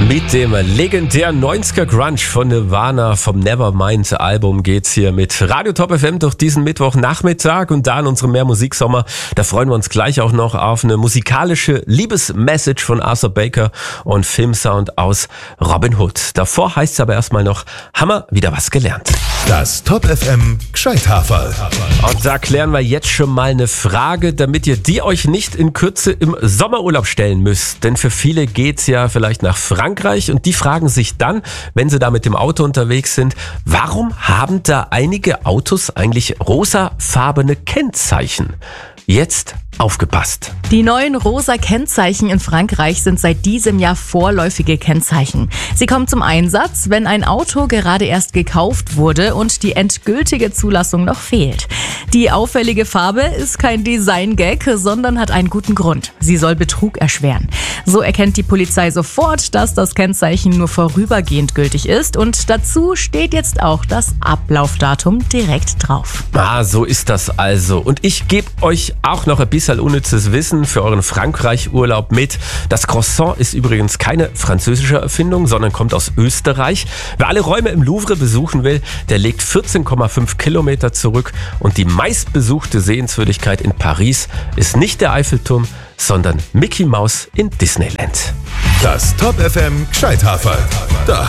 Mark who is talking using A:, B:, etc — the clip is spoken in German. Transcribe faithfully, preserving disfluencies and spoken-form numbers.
A: Mit dem legendären neunziger Grunge von Nirvana vom Nevermind Album geht's hier mit Radio Top F M durch diesen Mittwochnachmittag und da in unserem Mehr Musiksommer. Da freuen wir uns gleich auch noch auf eine musikalische Liebesmessage von Arthur Baker und Filmsound aus Robin Hood. Davor heißt es aber erstmal noch, Hammer, wieder was gelernt.
B: Das Top F M Gscheithaferl.
A: Und da klären wir jetzt schon mal eine Frage, damit ihr die euch nicht in Kürze im Sommerurlaub stellen müsst. Denn für viele geht's ja vielleicht nach Frankreich und die fragen sich dann, wenn sie da mit dem Auto unterwegs sind, warum haben da einige Autos eigentlich rosafarbene Kennzeichen? Jetzt aufgepasst.
C: Die neuen rosa Kennzeichen in Frankreich sind seit diesem Jahr vorläufige Kennzeichen. Sie kommen zum Einsatz, wenn ein Auto gerade erst gekauft wurde und die endgültige Zulassung noch fehlt. Die auffällige Farbe ist kein Design-Gag, sondern hat einen guten Grund. Sie soll Betrug erschweren. So erkennt die Polizei sofort, dass das Kennzeichen nur vorübergehend gültig ist und dazu steht jetzt auch das Ablaufdatum direkt drauf.
A: Ah, so ist das also. Und ich gebe euch auch noch ein bisschen unnützes Wissen für euren Frankreich-Urlaub mit. Das Croissant ist übrigens keine französische Erfindung, sondern kommt aus Österreich. Wer alle Räume im Louvre besuchen will, der legt vierzehn Komma fünf Kilometer zurück. Und die meistbesuchte Sehenswürdigkeit in Paris ist nicht der Eiffelturm, sondern Mickey Mouse in Disneyland.
B: Das Top F M Gscheithaferl. Da